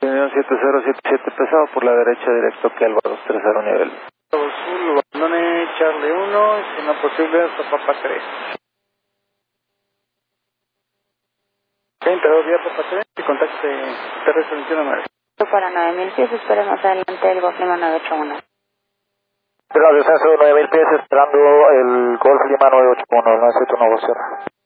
Unión 7077 pesado por la derecha directo que Alba 230 nivel. Azul, abandone Charlie 1, si no posible hasta Papa 3. 32 días Papa 3 y contacte terrestre 219. Para 9000 pies, espera más adelante el Golf Lima 981. Pero descenso de 9000 pies esperando el Golf Lima 981, el 971 cierra.